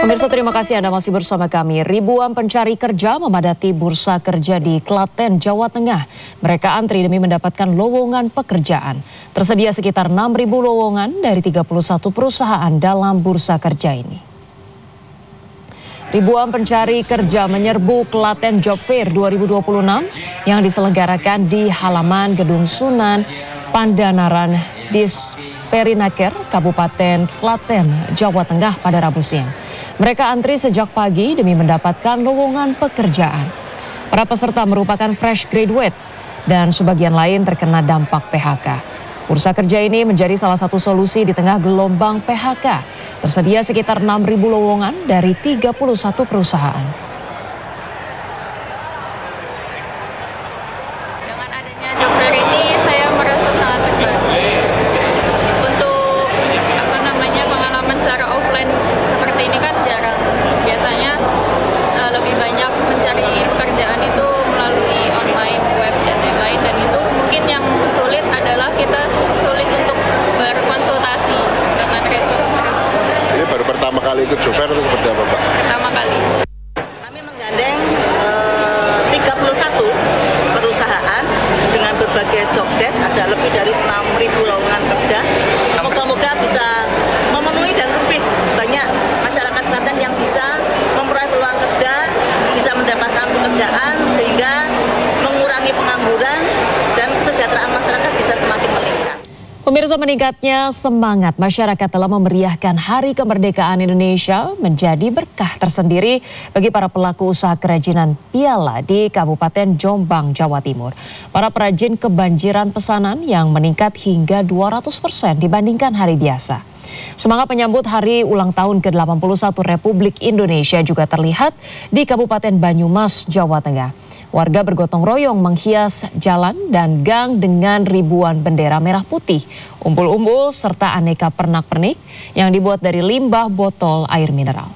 Pemirsa, terima kasih Anda masih bersama kami. Ribuan pencari kerja memadati bursa kerja di Klaten, Jawa Tengah. Mereka antri demi mendapatkan lowongan pekerjaan. Tersedia sekitar 6.000 lowongan dari 31 perusahaan dalam bursa kerja ini. Ribuan pencari kerja menyerbu Klaten Job Fair 2026 yang diselenggarakan di halaman Gedung Sunan Pandanaran Disperinaker, Kabupaten Klaten, Jawa Tengah pada Rabu siang. Mereka antri sejak pagi demi mendapatkan lowongan pekerjaan. Para peserta merupakan fresh graduate dan sebagian lain terkena dampak PHK. Bursa kerja ini menjadi salah satu solusi di tengah gelombang PHK. Tersedia sekitar 6.000 lowongan dari 31 perusahaan. Dengan adanya job fair ini saya merasa sangat terbantu. Untuk pengalaman secara offline seperti ini kan jarang. Biasanya lebih banyak mencari pekerjaan itu melalui online, web dan lain-lain, dan itu mungkin yang sulit adalah kita sulit untuk berkonsultasi dengan rekruter. Ini baru pertama kali ikut job fair atau seperti apa, Pak? Pertama kali. Kami menggandeng 31 perusahaan dengan berbagai job desk, ada lebih dari 6.000 lowongan kerja. Moga-moga bisa memenuhi dan lebih banyak masyarakat Klaten yang bisa memperoleh peluang kerja, bisa mendapatkan pekerjaan sehingga mengurangi pengangguran dan kesejahteraan masyarakat bisa semakin meningkat. Pemirsa, meningkatnya semangat masyarakat dalam memeriahkan Hari Kemerdekaan Indonesia menjadi berkah tersendiri bagi para pelaku usaha kerajinan piala di Kabupaten Jombang, Jawa Timur. Para perajin kebanjiran pesanan yang meningkat hingga 200% dibandingkan hari biasa. Semangat menyambut hari ulang tahun ke-81 Republik Indonesia juga terlihat di Kabupaten Banyumas, Jawa Tengah. Warga bergotong royong menghias jalan dan gang dengan ribuan bendera merah putih, umbul-umbul serta aneka pernak-pernik yang dibuat dari limbah botol air mineral.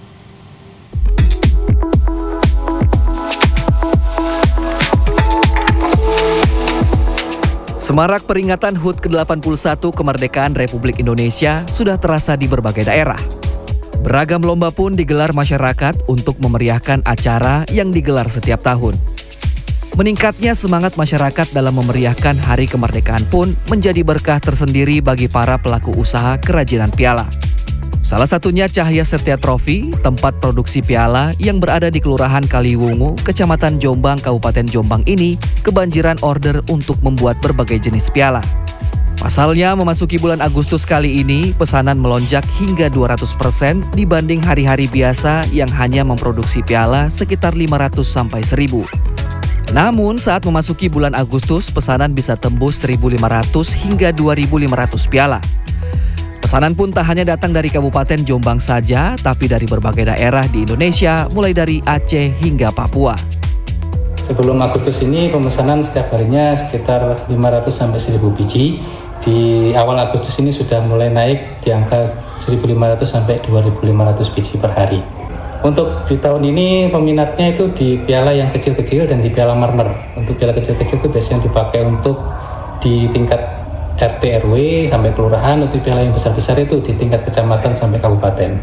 Semarak peringatan HUT ke-81 Kemerdekaan Republik Indonesia sudah terasa di berbagai daerah. Beragam lomba pun digelar masyarakat untuk memeriahkan acara yang digelar setiap tahun. Meningkatnya semangat masyarakat dalam memeriahkan Hari Kemerdekaan pun menjadi berkah tersendiri bagi para pelaku usaha kerajinan piala. Salah satunya Cahya Setia Trofi, tempat produksi piala yang berada di Kelurahan Kaliwungu, Kecamatan Jombang, Kabupaten Jombang ini kebanjiran order untuk membuat berbagai jenis piala. Pasalnya memasuki bulan Agustus kali ini, pesanan melonjak hingga 200% dibanding hari-hari biasa yang hanya memproduksi piala sekitar 500 sampai 1.000. Namun saat memasuki bulan Agustus, pesanan bisa tembus 1.500 hingga 2.500 piala. Pesanan pun tak hanya datang dari Kabupaten Jombang saja, tapi dari berbagai daerah di Indonesia, mulai dari Aceh hingga Papua. Sebelum Agustus ini pemesanan setiap harinya sekitar 500 sampai 1.000 biji. Di awal Agustus ini sudah mulai naik di angka 1.500 sampai 2.500 biji per hari. Untuk di tahun ini peminatnya itu di piala yang kecil-kecil dan di piala marmer. Untuk piala kecil-kecil itu biasanya dipakai untuk di tingkat RT RW sampai kelurahan, untuk piala yang besar-besar itu di tingkat kecamatan sampai kabupaten.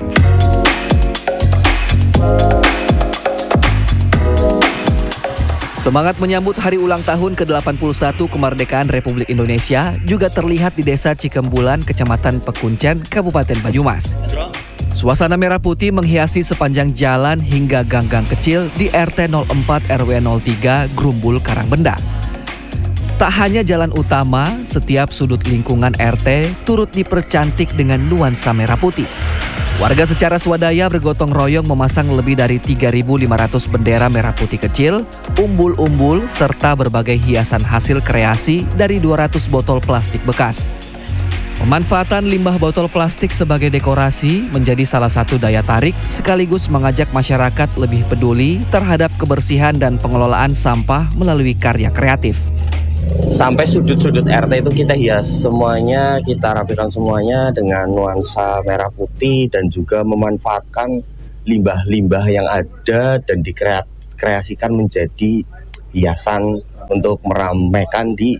Semangat menyambut hari ulang tahun ke-81 Kemerdekaan Republik Indonesia juga terlihat di Desa Cikembulan, Kecamatan Pekuncen, Kabupaten Banyumas. Suasana merah putih menghiasi sepanjang jalan hingga gang-gang kecil di RT 04 RW 03 Grumbul Karangbenda. Tak hanya jalan utama, setiap sudut lingkungan RT turut dipercantik dengan nuansa merah putih. Warga secara swadaya bergotong royong memasang lebih dari 3.500 bendera merah putih kecil, umbul-umbul, serta berbagai hiasan hasil kreasi dari 200 botol plastik bekas. Pemanfaatan limbah botol plastik sebagai dekorasi menjadi salah satu daya tarik sekaligus mengajak masyarakat lebih peduli terhadap kebersihan dan pengelolaan sampah melalui karya kreatif. Sampai sudut-sudut RT itu kita hias semuanya, kita rapikan semuanya dengan nuansa merah putih dan juga memanfaatkan limbah-limbah yang ada dan dikreasikan menjadi hiasan untuk meramaikan di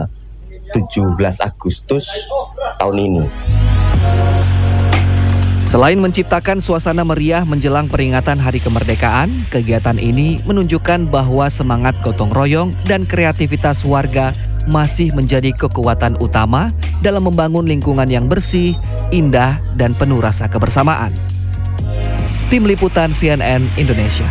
17 Agustus tahun ini. Selain menciptakan suasana meriah menjelang peringatan Hari Kemerdekaan, kegiatan ini menunjukkan bahwa semangat gotong royong dan kreativitas warga masih menjadi kekuatan utama dalam membangun lingkungan yang bersih, indah, dan penuh rasa kebersamaan. Tim Liputan CNN Indonesia.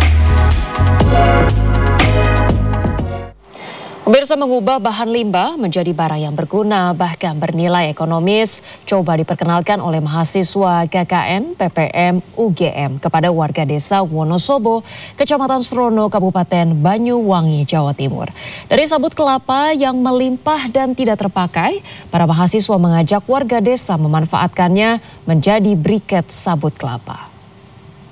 Pemirsa, mengubah bahan limbah menjadi barang yang berguna bahkan bernilai ekonomis coba diperkenalkan oleh mahasiswa KKN PPM UGM kepada warga desa Wonosobo, Kecamatan Srono, Kabupaten Banyuwangi, Jawa Timur. Dari sabut kelapa yang melimpah dan tidak terpakai, para mahasiswa mengajak warga desa memanfaatkannya menjadi briket sabut kelapa.